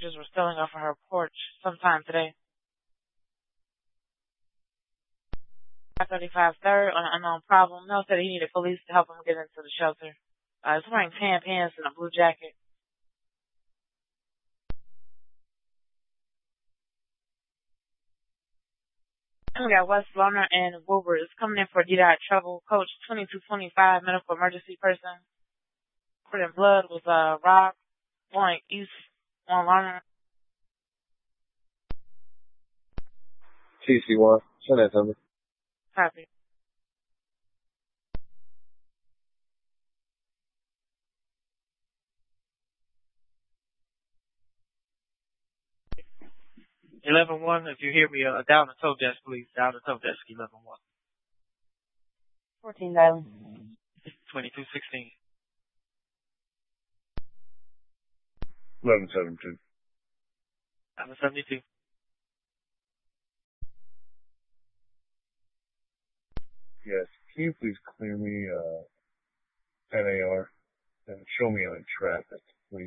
packages were stealing off of her porch sometime today. 535 third on an unknown problem. Mel said he needed police to help him get into the shelter. He's wearing tan pants and a blue jacket. And we got West Lerner and Wilbur is coming in for DDOT trouble. Coach 2225, medical emergency person. Covered in blood was Rob going east on Lerner. TC1, send that to me. Copy. (11-1), if you hear me, down the tow desk, please. Down the tow desk, 11-1. 14 dialing. 2216. 1172. 1172. Yes, can you please clear me, NAR and show me on traffic, please?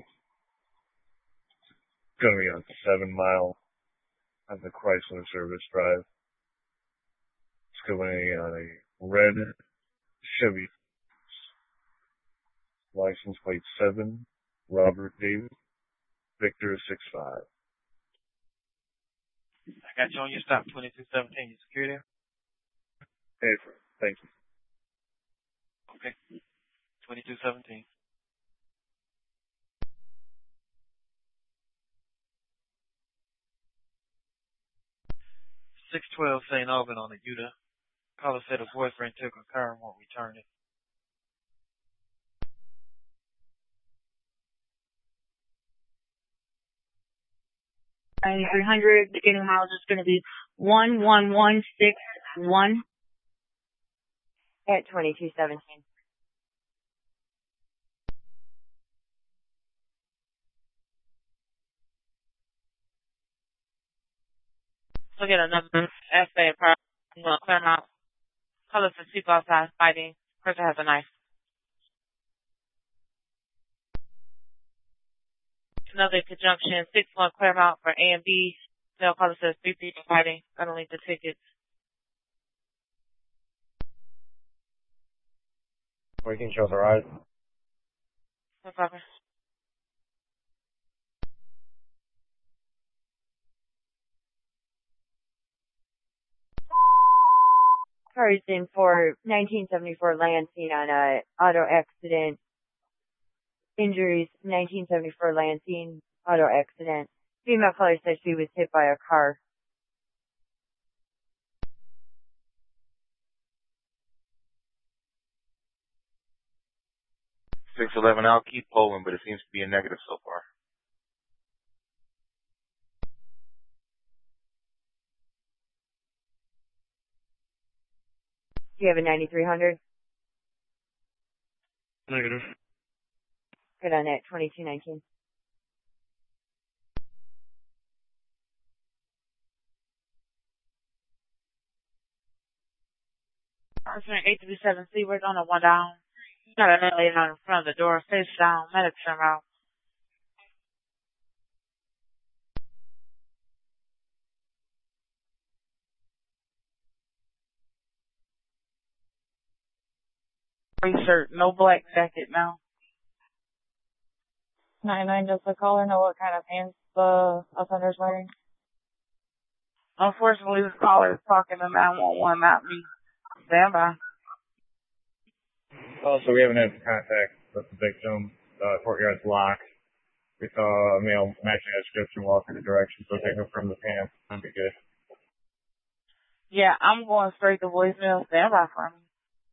It's gonna be on 7 Mile on the Chrysler Service Drive. It's going on a red Chevy. License plate 7, Robert David, Victor 65. I got you on your stop, 2217. You secure there? Hey, thank you. Okay. 2217. (612) St. Albans on the Utah. Caller said her boyfriend took her car and won't return it. (9300), beginning mileage is going to be 11161 at 2217. We'll get another FA problem. I'm going to clear them out. Caller says people outside fighting. Person has a knife. Another conjunction, 6-1 Claremont for A and B. Male caller says 3 people fighting. Gonna link the tickets. Braking shows alright. No problem. Cars in for 1974 Lansing on a auto accident. Injuries, 1974 Lansing, auto accident. Female caller said she was hit by a car. (611), I'll keep polling, but it seems to be a negative so far. Do you have a 9300? Negative. Good on that, 2219. Person 837 Seaward on a 1 down. Got a man laying out in front of the door, face down, medics are out. Shirt, no black jacket now. 99, does the caller know what kind of pants the offender's wearing? Unfortunately, this caller is talking to 911, not me. Stand by. Also, we haven't had contact with the victim. Courtyard's locked. We saw a male matching that description walk in the direction, so take him from the pants. That'd be good. Yeah, I'm going straight to voicemail. Stand by for me.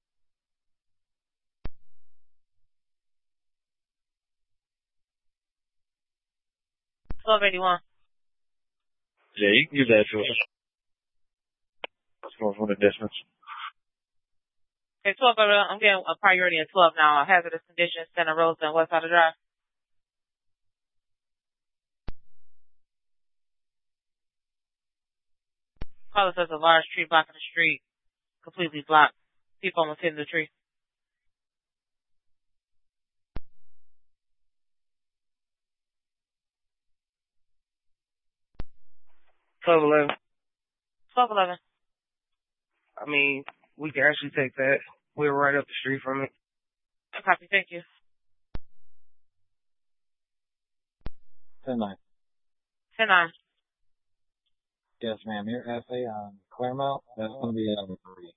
1281. Yeah, you can give that to us. Let's go from the distance. Okay, 12, I'm getting a priority at 12 now. Hazardous conditions, Center Road and West Side of Drive. Caller says a large tree blocking the street. Completely blocked. People almost hitting the tree. 1211. 1211. I mean, we can actually take that. We're right up the street from it. Copy. Thank you. 10-9. 10-9. Yes, ma'am. Your essay on Claremont, that's going to be on 3.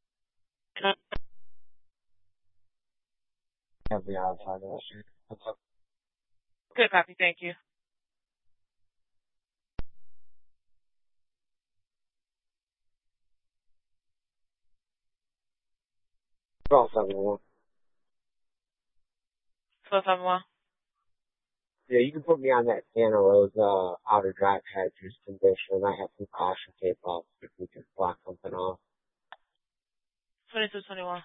Have the outside of the street. What's up? Good copy. Thank you. Well, 71. 1271. Yeah, you can put me on that Santa Rosa outer drive hedges condition. I have some caution tape off if we can block something off. 2221.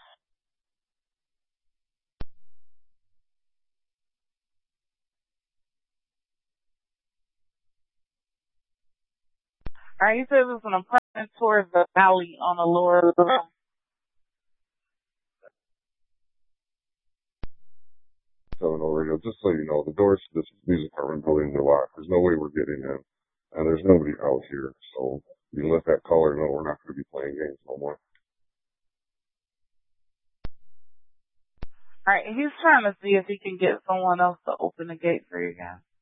Alright, you said it was an apartment towards the valley on the lower room. Radio, just so you know, the doors to this music apartment building are locked. There's no way we're getting in. And there's nobody out here. So you can let that caller know we're not going to be playing games no more. Alright, he's trying to see if he can get someone else to open the gate for you guys.